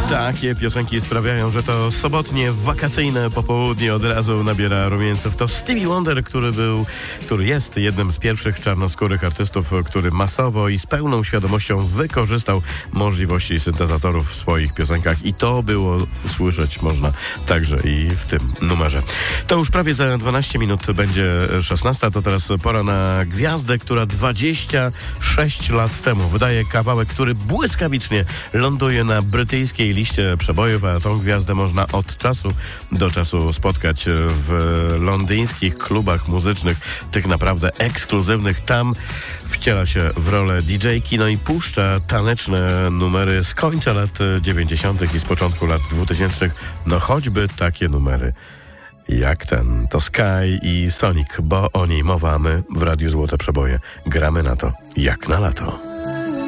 Takie piosenki sprawiają, że to sobotnie, wakacyjne popołudnie od razu nabiera rumieńców. To Stevie Wonder, który jest jednym z pierwszych czarnoskórych artystów, który masowo i z pełną świadomością wykorzystał możliwości syntezatorów w swoich piosenkach i to było słyszeć można także i w tym numerze. To już prawie za 12 minut będzie 16. To teraz pora na gwiazdę, która 26 lat temu wydaje kawałek, który błyskawicznie ląduje na brytyjskiej liście przebojów, a tą gwiazdę można od czasu do czasu spotkać w londyńskich klubach muzycznych, tych naprawdę ekskluzywnych. Tam wciela się w rolę DJ-ki, no i puszcza taneczne numery z końca lat 90. i z początku lat 2000. No choćby takie numery jak ten. To Sky i Sonic, bo o niej mowa, my w Radiu Złote Przeboje gramy na to jak na lato.